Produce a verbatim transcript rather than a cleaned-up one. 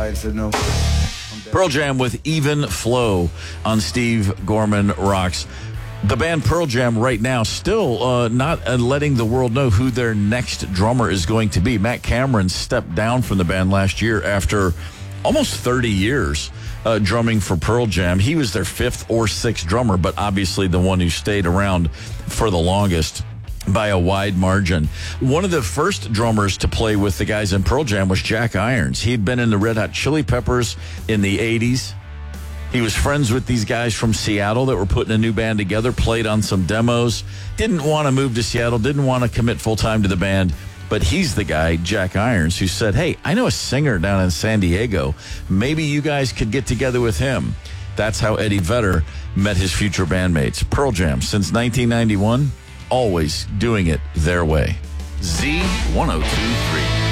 I said no. Pearl Jam with Even Flow on Steve Gorman Rocks. The band Pearl Jam right now still uh, not uh, letting the world know who their next drummer is going to be. Matt Cameron stepped down from the band last year after almost thirty years uh, drumming for Pearl Jam. He was their fifth or sixth drummer, but obviously the one who stayed around for the longest by a wide margin. One of the first drummers to play with the guys in Pearl Jam was Jack Irons. He'd been in the Red Hot Chili Peppers in the eighties. He was friends with these guys from Seattle that were putting a new band together, played on some demos, didn't want to move to Seattle, didn't want to commit full-time to the band. But he's the guy, Jack Irons, who said, hey, I know a singer down in San Diego. Maybe you guys could get together with him. That's how Eddie Vedder met his future bandmates. Pearl Jam, since nineteen ninety-one, always doing it their way. Z one oh two point three.